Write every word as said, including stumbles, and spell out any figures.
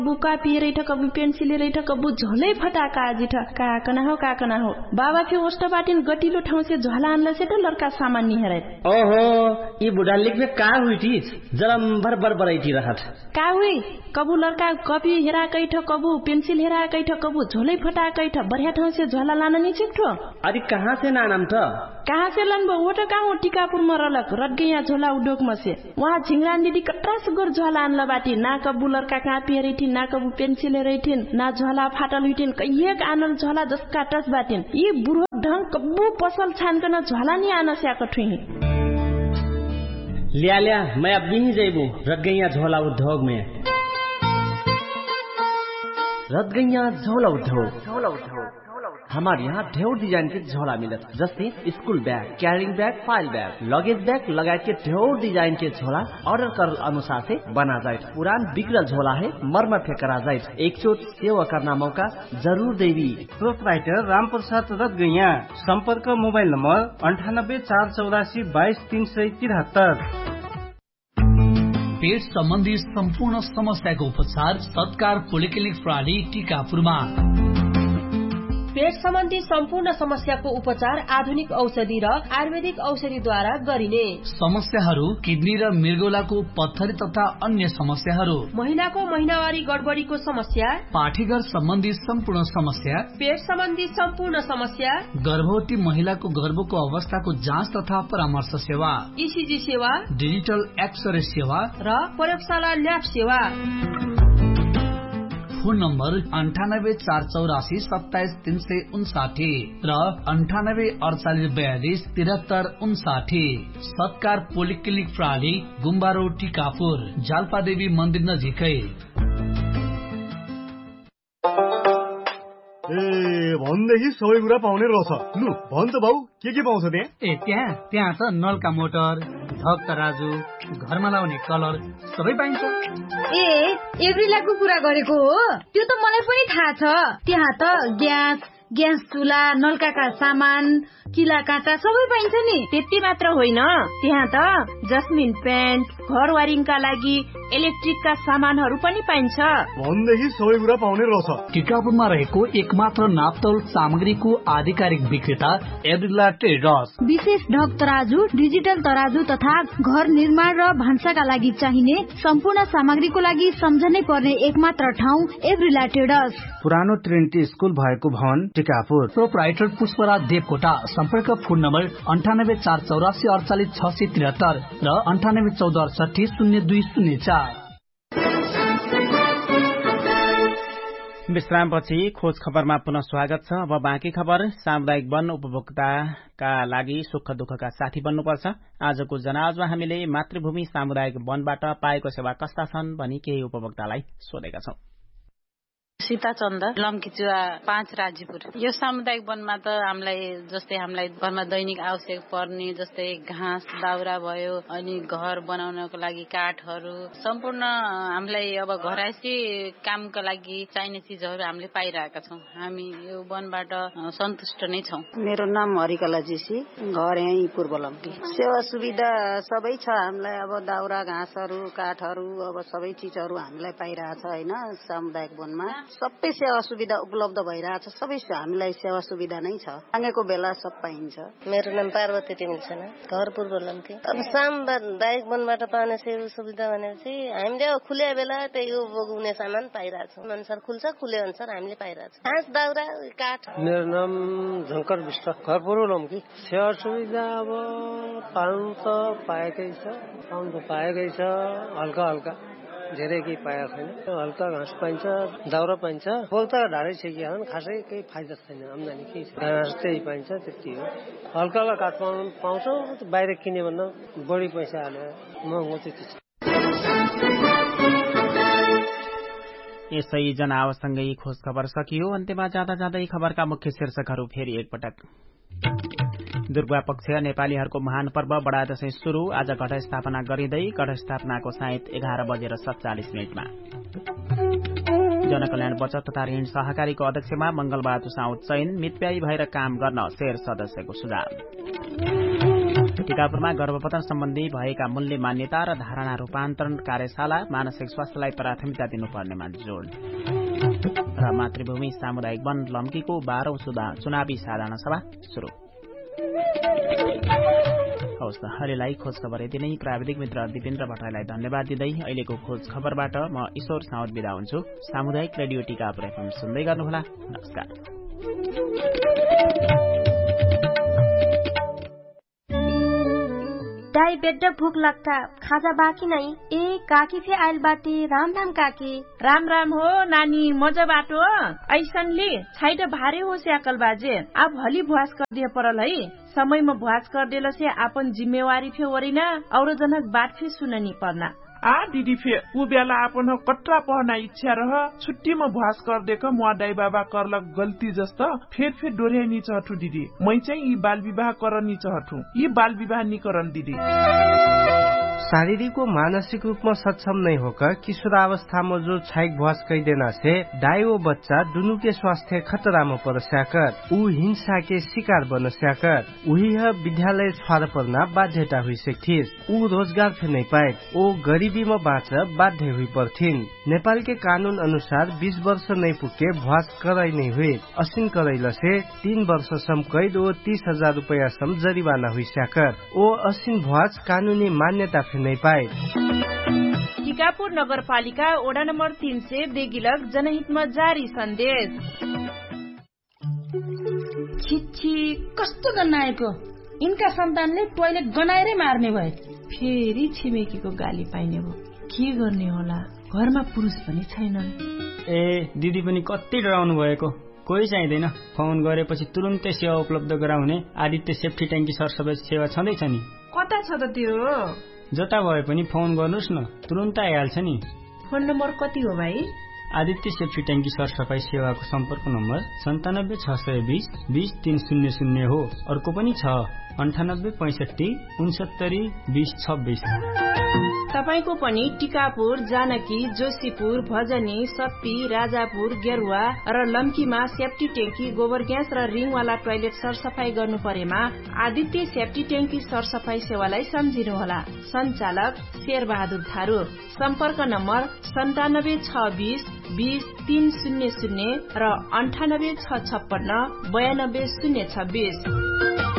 बुका पिए रही कबू पेंसिल रही कबू झोले फटाका जिठ का कना हो का कना हो बाबा फिर ओस्ट बाटिन गटिलो ठाउँ से झोला आनला से त लड़का सामान नि हेरे ओहो ई बुढ़ा लिख में का हुई थी जलम भर भर बराइटी रहत का हुई कबू लड़का कॉपी हेरा कैठ कबू पेंसिल हेरा कैठ कबू झोले फटा कैठ बढ़िया ठाउँ से झोला लाना नि छिक्ठो अरे कहाँ से नाम त कहाँ से लनबो वो त कहाँ टीकापुर में रलक रटगैया झोला उद्योग में से वहाँ झिंगरान दीदी कट्रास गोर झोला आनला बाटी ना कबू लड़का कापी हेरी ना कबू पेंसिल हेरिन ना झोला फाटल हुइटिन कहिएक आनल झोला जसका टस बाटिन यी बुढो ढंग कबू पसल छानकन झोला नि आन स्याक ठुही लिया लिया मैं अब भी जैबू रटगैया झोला उद्योग में रटगैया झोला उद्योग झोला उद्योग हमारे यहाँ ढेर डिजाइन के झोला मिलत जैसे school bag carrying bag file bag luggage bag लगाए के ढेर डिजाइन के झोला ऑर्डर कर अनुसार से बना जाए पुरान बिगड़ल झोला है मरम्मत करा जाए एक चोट सेवा करना मौका जरूर देवी प्रोपराइटर राम प्रसाद रटगैया संपर्क मोबाइल नंबर अंठानब्बे चार चौरासी बाईस तीन सय तिहत्तर। पेट सम्बन्धी सम्पूर्ण समस्याको उपचार सत्कार पोलिक्लिनिक प्रणाली टीकापुरमा। पेट सम्बन्धी सम्पूर्ण समस्याको उपचार आधुनिक औषधि र आयुर्वेदिक औषधिद्वारा गरिने समस्याहरू किडनी र मृगौलाको पत्थरी तथा अन्य समस्याहरू महिलाको महिनावारी गडबडीको समस्या पाठीघर सम्बन्धी सम्पूर्ण समस्या पेट सम्बन्धी सम्पूर्ण समस्या गर्भवती महिलाको गर्भको अवस्थाको जाँच तथा परामर्श सेवा ईसीजी सेवा डिजिटल एक्सरे सेवा र प्रयोगशाला ल्याब सेवा। फोन नम्बर अंठानब्बे चार चौरासी सत्ताइस तीन सय उन्साठी र अंठानब्बे अड़चालीस बयालीस तिहत्तर उन्साठी। सत्कार पोलिक्लिनिक प्रणाली गुम्बा रोड टीकापुर जाल्पादेवी मन्दिर नजिकै। ए भन्देखि सबै कुरा पाउने रहेछ लु भन त बाउ के के पाउँछ त्यहाँ? ए त्यहाँ त्यहाँ छ नलका मोटर धक तराजु घरमा लाउने कलर सबै पाइन्छ। ए एभ्रिलाको कुरा गरेको हो त्यो त मलाई पनि थाहा छ। त्यहाँ त ग्यास ग्यास चुला नलकाका सामान किला काँटा सबै पाइन्छ नि। त्यति मात्र होइन त्यहाँ त जस्मिन पेन्ट घर वारिङका लागि इलेक्ट्रिकका सामानहरू पनि पाइन्छ। भन्देखि सबै कुरा पाउने रहेछ। टीकापुरमा रहेको एकमात्र नापतोल सामग्रीको आधिकारिक विक्रेता एभ्रिला ट्रेडर्स। विशेष ढक तराजु डिजिटल तराजु तथा घर निर्माण र भान्साका लागि चाहिने सम्पूर्ण सामग्रीको लागि सम्झनै पर्ने एकमात्र ठाउँ एभ्रिला ट्रेडर्स। पुरानो ट्रिनिटी स्कुल भएको भवन टीकापुर। प्रोपराइटर पुष्पराज देवकोटा। सम्पर्क फोन नम्बर अन्ठानब्बे चार चौरासी अडचालिस छ सय त्रिहत्तर र अन्ठानब्बे चौध अडसठी शून्य दुई शून्य चार। विश्रामपछि खोज खबरमा पुनः स्वागत छ। अब बाँकी खबर। सामुदायिक वन उपभोक्ताका लागि सुख दुःखका साथी बन्नुपर्छ। आजको जनाजमा हामीले मातृभूमि सामुदायिक वनबाट पाएको सेवा कस्ता छन् भनी केही उपभोक्तालाई सोधेका छौं। सीता चन्द लम्कीचुवा पाँच राजीपुर। यो सामुदायिक वनमा त हामीलाई जस्तै हामीलाई घरमा दैनिक आवश्यक पर्ने जस्तै घाँस दाउरा भयो अनि घर बनाउनको लागि काठहरू सम्पूर्ण हामीलाई अब घरायसी कामका लागि चाहिने चिजहरू हामीले पाइरहेका छौँ। हामी यो वनबाट सन्तुष्ट नै छौँ। मेरो नाम हरिकला जेसी, घर यही पूर्व लम्की। सेवा सुविधा सबै छ हामीलाई। अब दाउरा घाँसहरू काठहरू अब सबै चिजहरू हामीलाई पाइरहेछ होइन। सामुदायिक वनमा सबै सेवा सुविधा उपलब्ध भइरहेछ। सबै हामीलाई सेवा सुविधा नै छ। मागेको बेला सब पाइन्छ। मेरो नाम पार्वती टिमिल्छन्, घर पूर्व लम्की। अब सामुदायिक वनबाट पाउने सेवा सुविधा भनेपछि हामीले अब खुले बेला त्यही उपभोग्ने सामान पाइरहेछौँ। अनुसार खुल्छ खुले अनुसार हामीले पाइरहेछौँ। घाँस दाउरा काठ। मेरो नाम झङ्कर विष्ट, घर पूर्व लम्की। सेवा सुविधा अब पाउनु त पाएकै छ, पाउनु त पाएकै छ। हल्का हल्का धेरै केही पाएको छैन। हल्का घाँस पाइन्छ, दाउरा पाइन्छ। बोक्ता ढाडै छ कि खासै केही फाइदा छैन। आम्दानी केही छ, घाँस त्यही पाइन्छ, त्यति हो। हल्का हल्का काठ पाउनु पाउँछौँ। बाहिर किन्यो भन्दा बढी पैसा हालेर महँगो त्यति छ। यसै जनावसँगै खोज खबर सकियो। अन्त्यमा जाँदा जाँदै खबरका मुख्य शीर्षकहरू फेरि एकपटक। दुर्गा पक्ष नेपालीहरूको महान पर्व बडा दशैं शुरू। आज घट स्थापना गरिँदै घट स्थापनाको सायद एघार बजेर सत्तालिस मिनटमा। जनकल्याण बचत तथा ऋण सहकारीको अध्यक्षमा मंगलबहादुर साउद चयन। मितव्यायी भएर काम गर्न शेर सदस्यको सुझाव। टिकापुरमा गर्भपतन सम्बन्धी भएका मूल्य मान्यता र धारणा रूपान्तरण कार्यशाला मानसिक स्वास्थ्यलाई प्राथमिकता दिनुपर्नेमा जोड र मातृभूमि सामुदायिक वन लम्कीको बाह्रौं चुनावी साधारण सभा शुरू। हवस् त हरेलाई खोज खबर यति नै। प्राविधिक मित्र दिपेन्द्र भट्टराईलाई धन्यवाद दिँदै अहिलेको खोज खबरबाट म ईश्वर साउद बिदा हुन्छु। सामुदायिक रेडियो टिकापुर एफएम सुन्दै गर्नुहोला। नमस्कार। दाई बेड्ड भूख लाग्दा खाजा बाँकी नै। ए काकी फे आइल बाटे। राम राम काकी। राम राम हो नानी, मजा बाटो ऐसनले छैट भारे हो स्याकल बाजे। अब हली भुवास कर दिए परल है। समयमा भुवास कर देल से आपन जिम्मेवारी फे वरिना और जनक बात फे सुननी पर्ना। आ दीदी फे उ बेला आपन कट्रा पढ्ना इच्छा रह छुट्टीमा भुवास कर देख मुआ दाई बाबा करलक गल्ती जस्तो फेर फेर डोर्याइनी चहटु दीदी। मै चाहिँ यी बाल विवाह करनी चहटु। यी बाल विवाह निकरन दीदी। शारीरिक व मानसिक रूपमा सक्षम नहीं होकर किशोरावस्थामा जो छाइक भुवास कैदेना से दाई व बच्चा दुनु के स्वास्थ्य खतरामा पर स्याकर। ऊ हिंसा के शिकार बन स्याकर। उही विद्यालय छाड़ पर्ना बाध्यता हुई सेक्थिस। ऊ रोजगार फे नहीं पाए। ओ गरीबीमा बाँच बाध्य हुई पर्थिन। नेपाल के कानून अनुसार बीस वर्ष नहीं पुगे भुवास कराई नहीं हुए। असिन करैल से तीन वर्ष सम कैद ओ तीस हजार रूपया सम जरिवाना हुई स्याकर। ओ असिन भुवास कानूनी मान्यता नहीं पाए। टिकापुर नगरपालिका वडा नम्बर तीन से देगिलक जनहितमा जारी सन्देश। छिछि कस्तो गनाएको। इनका सन्तानले टोयलेट गनाएरै मार्ने भए। फेरि छिमेकीको गाली पाइने भो। के गर्ने होला, घरमा पुरुष पनि छैनन्। ए दिदी पनि कति डराउनु भएको। कोही चाहिँदैन। फोन गरेपछि तुरुन्तै सेवा उपलब्ध गराउने आदित्य सेफ्टी ट्याङ्की सरसफाई सेवा छँदैछ नि। कता छ त त्यो? जता भए पनि फोन गर्नुहोस् न, तुरुन्त आइहाल्छ नि। फोन नम्बर कति हो भाइ? आदित्य सेफ्टी ट्याङ्की सरसफाई सेवाको सम्पर्क नम्बर सन्तानब्बे छ सय बीस बीस तीन शून्य शून्य हो। अर्को पनि छ अन्ठानब्बे पैंसठी उनसत्तरी बीस छब्बीस। तपाईको पनि टिकापुर, जानकी, जोशीपुर, भजनी, सप्पी, राजापुर, गेरुवा र लम्कीमा सेफ्टी ट्याङ्की, गोबर ग्यास र रिङवाला टोयलेट सरसफाई गर्नु परेमा आदित्य सेफ्टी ट्याङ्की सरसफाई सेवालाई सम्झिनुहोला। सञ्चालक शेरबहादुर थारू। सम्पर्क नम्बर सन्तानब्बे छ बीस बीस तीन शून्य शून्य र अन्ठानब्बे छ छप्पन्न बयानब्बे शून्य छब्बीस।